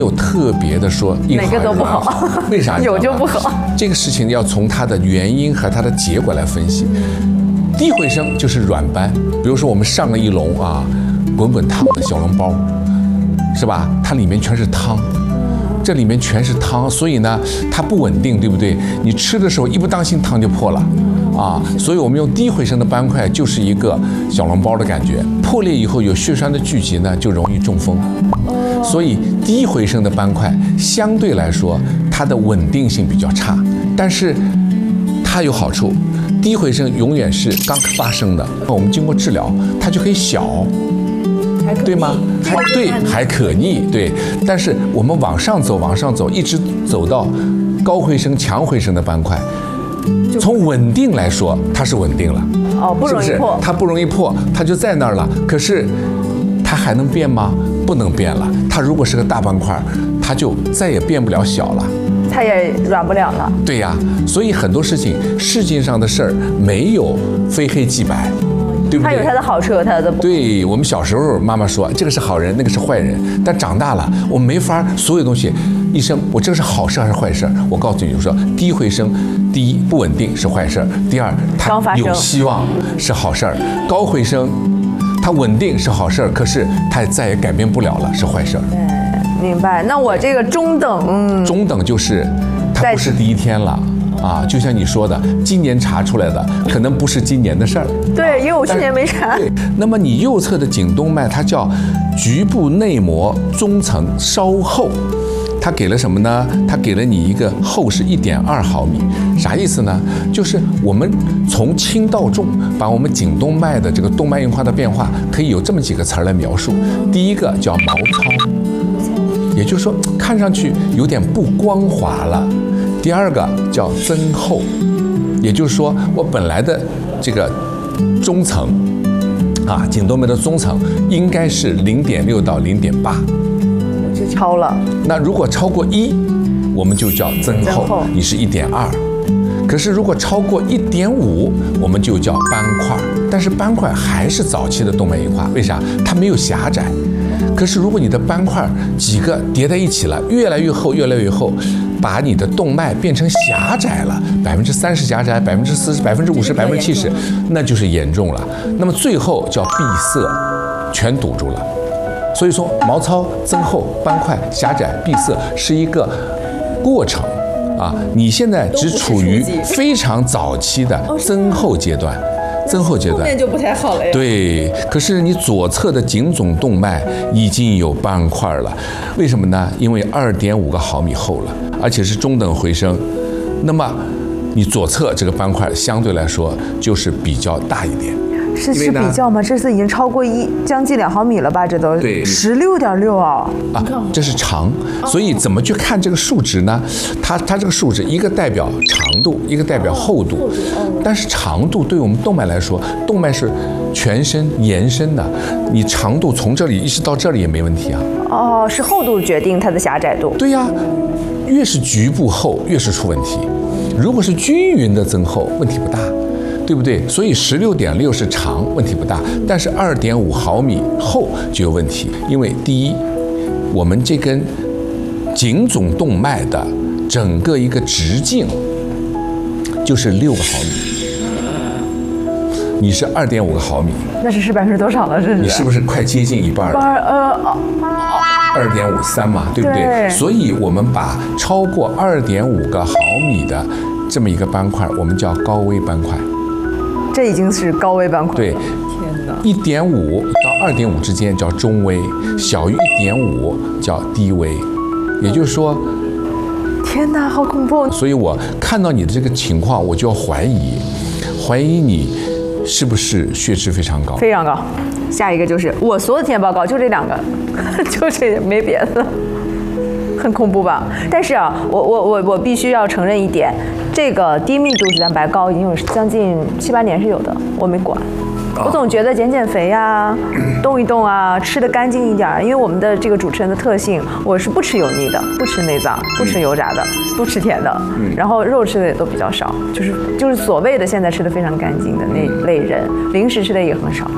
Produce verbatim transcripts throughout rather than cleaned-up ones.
有特别的说哪个都不好， 为啥？ 有就不好。 这个事情要从它的原因和它的结果来分析。低回声就是软斑，比如说我们上了一笼啊滚滚烫的小笼包，是吧？它里面全是汤，这里面全是汤，所以呢它不稳定，对不对？你吃的时候一不当心汤就破了。啊，所以我们用低回声的斑块就是一个小笼包的感觉，破裂以后有血栓的聚集呢，就容易中风。所以低回声的斑块相对来说它的稳定性比较差，但是它有好处，低回声永远是刚发生的，我们经过治疗它就可以小，对吗？还对，还可逆，对。但是我们往上走，往上走，一直走到高回声、强回声的斑块。从稳定来说，它是稳定了， 哦，不容易破， 它不容易破，它就在那儿了。可是，它还能变吗？不能变了。它如果是个大斑块，它就再也变不了小了， 它也软不了了。 对呀，所以很多事情，世界上的事儿没有非黑即白，对不对？ 它有它的好处，有它的不好。 对，我们小时候妈妈说这个是好人，那个是坏人，但长大了我们没法所有东西。医生，我这个是好事还是坏事？我告诉你，我说低回声，第一不稳定是坏事，第二它有希望是好事，高回声它稳定是好事，可是它再也改变不了了，是坏事。 对，明白。那我这个中等，嗯、 中等就是它不是第一天了。啊，就像你说的，今年查出来的可能不是今年的事儿。 对，因为我去年没查。 对，那么你右侧的颈动脉它叫局部内膜中层稍厚，它给了什么呢？它给了你一个厚是一点二毫米，啥意思呢？就是我们从轻到重，把我们颈动脉的这个动脉硬化的变化，可以有这么几个词儿来描述。第一个叫毛糙，也就是说看上去有点不光滑了。第二个叫增厚，也就是说我本来的这个中层啊，颈动脉的中层应该是零点六到零点八， 就超了。 那如果超过一，我们就叫增厚，你是一点二。可是如果超过一点五，我们就叫斑块。但是斑块还是早期的动脉硬化，为啥？它没有狭窄。可是如果你的斑块几个叠在一起了，越来越厚，越来越厚，把你的动脉变成狭窄了，百分之三十狭窄，百分之四十，百分之五十，百分之七十，那就是严重了。那么最后叫闭塞，全堵住了。所以说毛糙、增厚、斑块、狭窄、闭塞是一个过程啊。你现在只处于非常早期的增厚阶段。增厚阶段后面就不太好了呀。 对，可是你左侧的颈总动脉已经有斑块了，为什么呢？因为二点五个毫米厚了，而且是中等回声。那么你左侧这个斑块相对来说就是比较大一点。 是是比较吗？这次已经超过一将近两毫米了吧？这都对， 十六点六啊！ 啊，这是长，所以怎么去看这个数值呢？它它这个数值一个代表长度，一个代表厚度。但是长度对我们动脉来说，动脉是全身延伸的，你长度从这里一直到这里也没问题啊。 哦，是厚度决定它的狭窄度。 对呀，越是局部厚，越是出问题。如果是均匀的增厚，问题不大。对不对？所以十六点六是长，问题不大，但是二点五毫米厚就有问题。因为第一，我们这根颈总动脉的整个一个直径就是六个毫米，你是二点五个毫米， 那是是百分之多少了？这是你是不是快接近一半了？ 呃二点五三嘛，对不对？ 对。 所以我们把超过二点五个毫米的这么一个斑块，我们叫高危斑块。 这已经是高危斑块。 对， 天哪！ 一点五到二点五之间叫中危，小于一点五叫低危，也就是说， 天哪，好恐怖！ 所以我看到你的这个情况，我就要怀疑，怀疑你是不是血脂非常高？ 非常高。下一个就是我所有的体检报告就这两个，就这没别的。很恐怖吧？但是啊，我我我我必须要承认一点，这个低密度脂蛋白高已经有将近七八年是有的，我没管。我总觉得减减肥呀、动一动啊，吃得干净一点。因为我们的这个主持人的特性，我是不吃油腻的，不吃内脏，不吃油炸的，不吃甜的，然后肉吃的也都比较少，就是就是所谓的现在吃的非常干净的那类人，零食吃的也很少。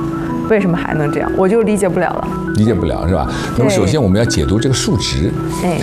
为什么还能这样？我就理解不了了。 理解不了是吧？那么首先我们要解读这个数值。 哎，